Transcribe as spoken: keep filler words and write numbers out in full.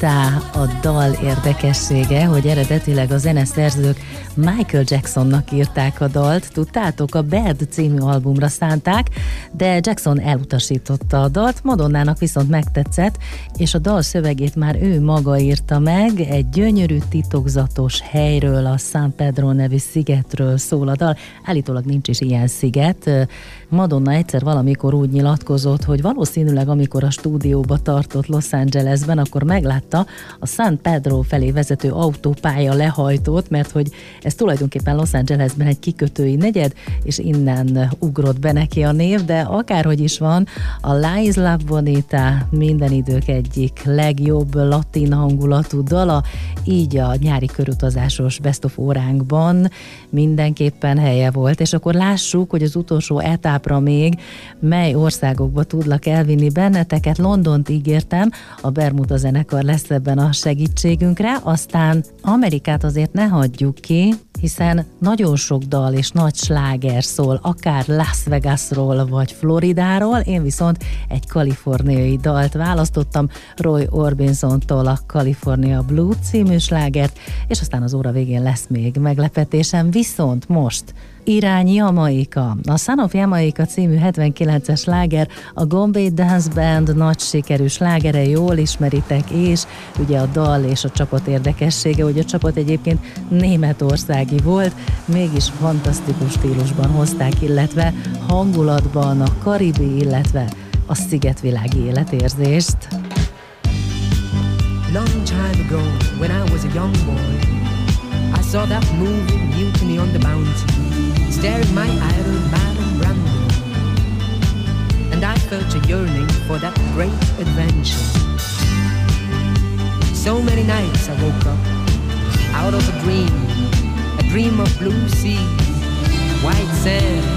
Tá a dal érdekessége, hogy eredetileg a zeneszerzők Michael Jacksonnak írták a dalt, tudtátok, a Bad című albumra szánták, de Jackson elutasította a dalt, Madonnának viszont megtetszett, és a dal szövegét már ő maga írta meg, egy gyönyörű, titokzatos helyről, a San Pedro nevű szigetről szól a dal, állítólag nincs is ilyen sziget. Madonna egyszer valamikor úgy nyilatkozott, hogy valószínűleg amikor a stúdióba tartott Los Angelesben, akkor meglátta a San Pedro felé vezető autópálya lehajtót, mert hogy ez tulajdonképpen Los Angelesben egy kikötői negyed, és innen ugrott be neki a név, de akárhogy is van, a La Isla Bonita minden idők egyik legjobb latin hangulatú dala, így a nyári körutazásos Best of óránkban mindenképpen helye volt, és akkor lássuk, hogy az utolsó etapra még mely országokba tudlak elvinni benneteket. Londont ígértem, a Bermuda zenekar lesz ebben a segítségünkre, aztán Amerikát azért ne hagyjuk ki, hiszen nagyon sok dal és nagy sláger szól, akár Las Vegasról vagy Floridáról, én viszont egy kaliforniai dalt választottam, Roy Orbison-tól a California Blue című slágert, és aztán az óra végén lesz még meglepetésem, viszont most Irány Jamaika. A Son of Jamaica című hetvenkilences sláger, a Gombay Dance Band nagy sikerű slágere, jól ismeritek, és ugye a dal és a csapat érdekessége, hogy a csapat egyébként németországi volt, mégis fantasztikus stílusban hozták, illetve hangulatban a karibi, illetve a szigetvilági életérzést. Long time ago, when I was a young boy, I saw that moving mutiny on the bounty, staring my idol Marlon Brando, and I felt a yearning for that great adventure. So many nights I woke up out of a dream, a dream of blue sea, white sand,